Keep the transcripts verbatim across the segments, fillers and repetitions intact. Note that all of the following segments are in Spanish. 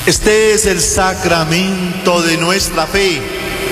Este es el sacramento de nuestra fe.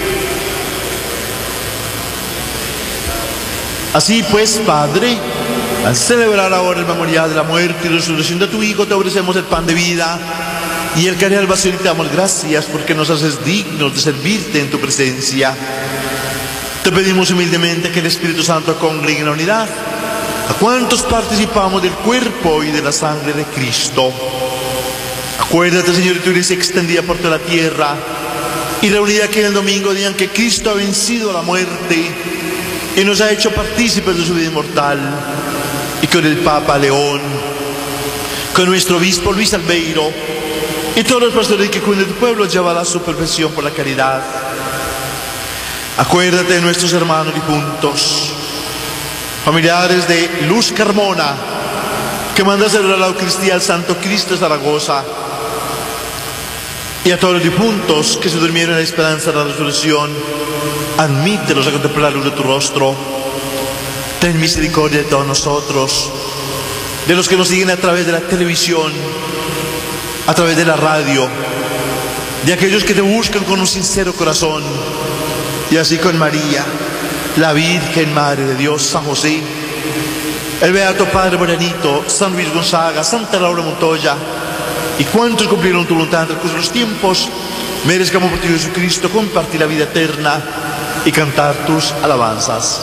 Así pues, Padre, al celebrar ahora el memorial de la muerte y resurrección de tu Hijo, te ofrecemos el pan de vida y el cáliz de salvación y te damos gracias porque nos haces dignos de servirte en tu presencia. Te pedimos humildemente que el Espíritu Santo congregue en la unidad a cuantos participamos del cuerpo y de la sangre de Cristo. Acuérdate, Señor, de tu iglesia extendida por toda la tierra y reunida aquí en el domingo, día en que Cristo ha vencido a la muerte y nos ha hecho partícipes de su vida inmortal, y con el Papa León, con nuestro obispo Luis Albeiro y todos los pastores que cuiden de tu pueblo, llevará a su perfección por la caridad. Acuérdate de nuestros hermanos difuntos, familiares de Luz Carmona, que manda a celebrar la Eucaristía al Santo Cristo de Zaragoza, y a todos los difuntos que se durmieron en la esperanza de la resurrección. Admítelos a contemplar la luz de tu rostro. Ten misericordia de todos nosotros, de los que nos siguen a través de la televisión, a través de la radio, de aquellos que te buscan con un sincero corazón, y así con María, la Virgen Madre de Dios, San José, el Beato Padre Morenito, San Luis Gonzaga, Santa Laura Montoya, y cuantos cumplieron tu voluntad en el curso de los tiempos, merezcamos por ti, Jesucristo, compartir la vida eterna y cantar tus alabanzas.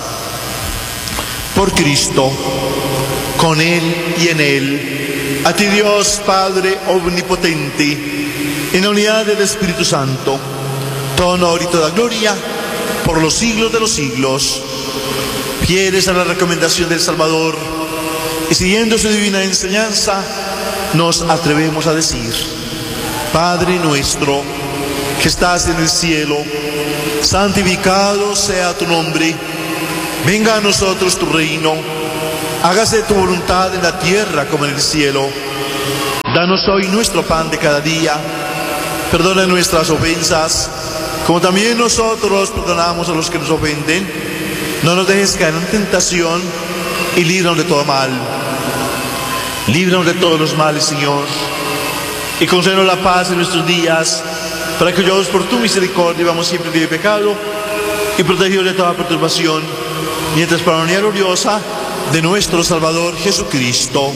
Por Cristo, con Él y en Él, a ti Dios Padre omnipotente, en la unidad del Espíritu Santo, todo honor y toda gloria por los siglos de los siglos. Fieles a la recomendación del Salvador y siguiendo su divina enseñanza, nos atrevemos a decir: Padre nuestro que estás en el cielo, santificado sea tu nombre, venga a nosotros tu reino, hágase tu voluntad en la tierra como en el cielo. Danos hoy nuestro pan de cada día, perdona nuestras ofensas, como también nosotros perdonamos a los que nos ofenden. No nos dejes caer en tentación y líbranos de todo mal. Líbranos de todos los males, Señor, y concédenos la paz en nuestros días, para que yo, por tu misericordia, vamos siempre libre de pecado y protegidos de toda perturbación, mientras para la unidad gloriosa de nuestro Salvador Jesucristo.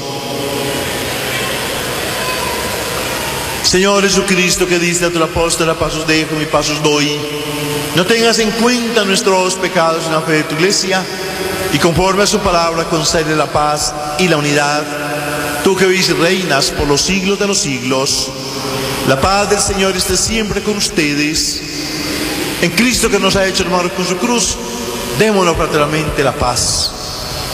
Señor Jesucristo, que diste a tu apóstol: a paz os dejo, mi paz os doy, no tengas en cuenta nuestros pecados en la fe de tu iglesia, y conforme a su palabra concede la paz y la unidad. Tú que vives y reinas por los siglos de los siglos, la paz del Señor esté siempre con ustedes. En Cristo, que nos ha hecho hermanos con su cruz, démonos fraternalmente la paz.